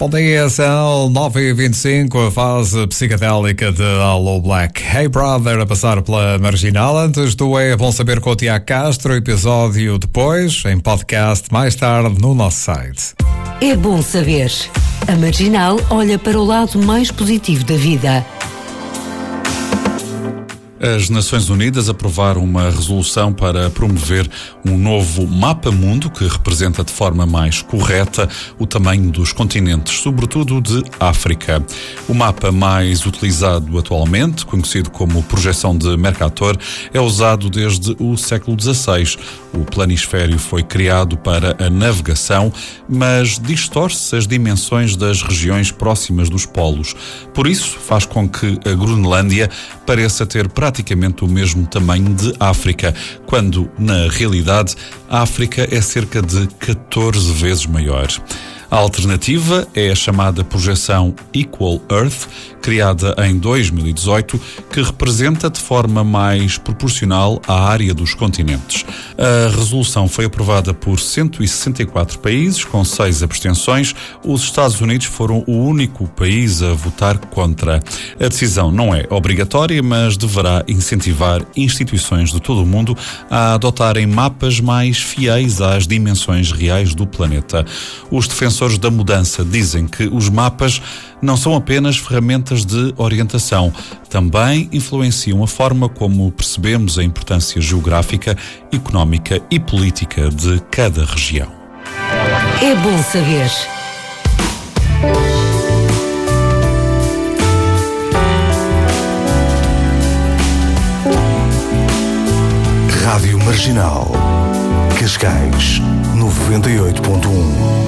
Bom dia, são 9h25, a fase psicadélica de Allo Black. Hey Brother, a passar pela Marginal. Antes do É Bom Saber com o Tiago Castro, episódio depois, em podcast, mais tarde no nosso site. É bom saber. A Marginal olha para o lado mais positivo da vida. As Nações Unidas aprovaram uma resolução para promover um novo mapa-mundo que representa de forma mais correta o tamanho dos continentes, sobretudo de África. O mapa mais utilizado atualmente, conhecido como projeção de Mercator, é usado desde o século XVI. O planisfério foi criado para a navegação, mas distorce as dimensões das regiões próximas dos polos. Por isso, faz com que a Groenlândia pareça ter praticamente o mesmo tamanho de África, quando, na realidade, a África é cerca de 14 vezes maior. A alternativa é a chamada projeção Equal Earth, criada em 2018, que representa de forma mais proporcional a área dos continentes. A resolução foi aprovada por 164 países, com 6 abstenções. Os Estados Unidos foram o único país a votar contra. A decisão não é obrigatória, mas deverá incentivar instituições de todo o mundo a adotarem mapas mais fiéis às dimensões reais do planeta. Os defensores da mudança dizem que os mapas não são apenas ferramentas de orientação, também influenciam a forma como percebemos a importância geográfica, económica e política de cada região. É bom saber. Rádio Marginal, Cascais 98.1.